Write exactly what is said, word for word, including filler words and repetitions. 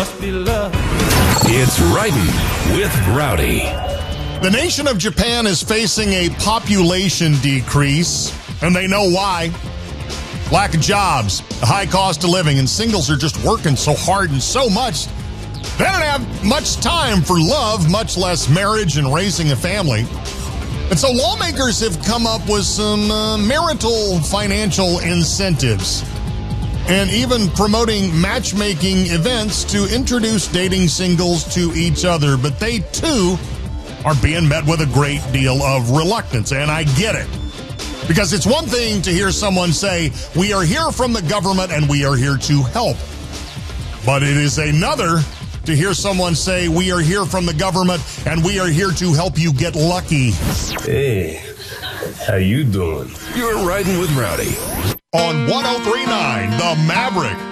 must be love. It's Riding with Rowdy. The nation of Japan is facing a population decrease, and they know why. Lack of jobs, the high cost of living, and singles are just working so hard and so much. They don't have much time for love, much less marriage and raising a family. And so lawmakers have come up with some uh, marital financial incentives and even promoting matchmaking events to introduce dating singles to each other. But they, too, are being met with a great deal of reluctance, and I get it. Because it's one thing to hear someone say, we are here from the government and we are here to help. But it is another to hear someone say, we are here from the government and we are here to help you get lucky. Hey, how you doing? You're Riding with Rowdy. On one oh three point nine, The Maverick.